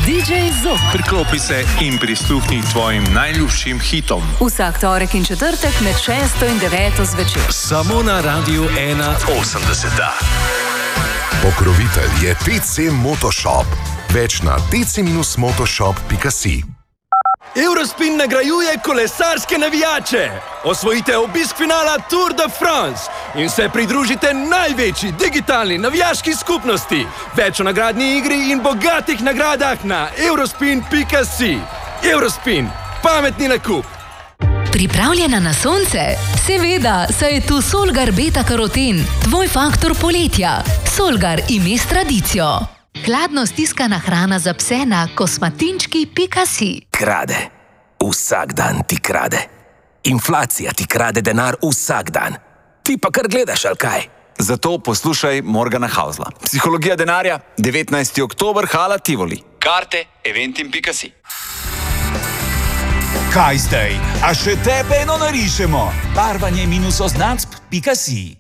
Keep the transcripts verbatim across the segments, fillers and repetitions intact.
dý džej Zob. Priklopi se in prisluhni tvojim najljubšim hitom. Vsak torek in četrtek med šesto in deveto zvečer. Samo na Radiu ena osemdeseta. Pokrovitelj je T C Motoshop. Več na t c motoshop pika si. Eurospin nagrajuje kolesarske navijače. Osvojite obisk finala Tour de France in se pridružite največji digitalni navijaški skupnosti. Več o nagradni igri in bogatih nagradah na eurospin pika si. Eurospin, pametni nakup. Pripravljena na sonce? Seveda, saj je tu Solgar beta karoten, tvoj faktor poletja. Solgar ime s tradicijo. Hladno stiskana hrana za pse na kosmatinčki pika si. Krade. Vsak dan ti krade. Inflacija ti krade denar vsak dan. Ti pa kar gledaš, ali kaj? Zato poslušaj Morgana Hausla. Psihologija denarja, devetnajsti oktober, hala Tivoli. Karte eventim pika si. Kaj zdaj? A še tebe eno narišemo? Barvanje minus oznacb pika si.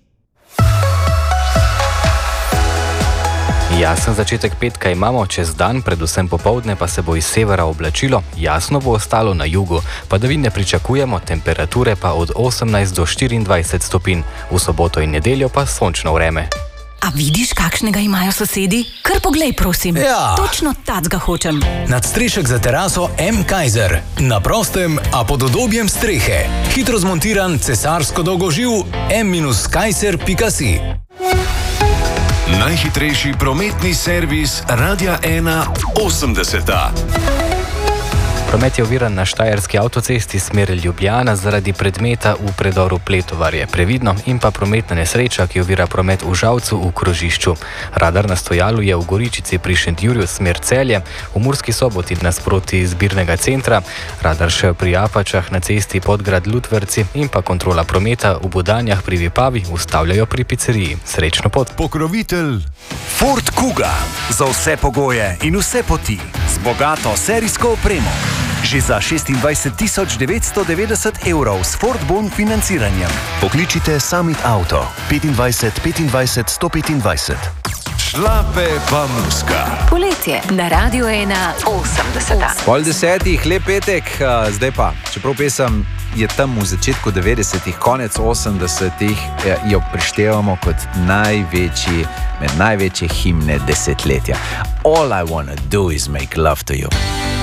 Jasen začetek petka imamo, čez dan, predvsem popoldne pa se bo iz severa oblačilo, jasno bo ostalo na jugu, padavin ne pričakujemo, temperature pa od osemnajst do štiriindvajset stopinj, v soboto in nedeljo pa sončno vreme. A vidiš, kakšnega imajo sosedi? Kar poglej, prosim. Ja. Točno tacga hočem. Nadstrešek za teraso M. Kaiser. Na prostem, a pod udobjem strehe. Hitro zmontiran cesarsko dolgoživ M Kaiser pika si. Najhitrejši prometni servis Radia ena osemdeseta. Promet je oviran na štajerski avtocesti smer Ljubljana zaradi predmeta v predoru Pletovarje. Previdno in pa prometna nesreča, ki ovira promet v Žalcu v krožišču. Radar na stojalu je v Goričici pri Šentjurju smer Celje, v Murski Soboti nasproti zbirnega centra, radar še pri Apačah na cesti Podgrad Lutverci in pa kontrola prometa v Budanjah pri Vipavi ustavljajo pri pizzeriji. Srečno pot. Pokrovitelj Ford Kuga. Za vse pogoje in vse poti. Z bogato serijsko opremo. Že za šestindvajset tisoč devetsto devetdeset evrov s Ford Bon financiranjem. Pokličite Summit Auto petindvajset petindvajset sto petindvajset. Šlape pa muska. Poletje na Radiu ena osemdeseta. Pol desetih, lep petek, zdaj pa, čeprav pesem je tam v začetku devetdesetih, konec osemdesetih, jo prištevamo kot največji, med največje himne desetletja. All I wanna do is make love to you.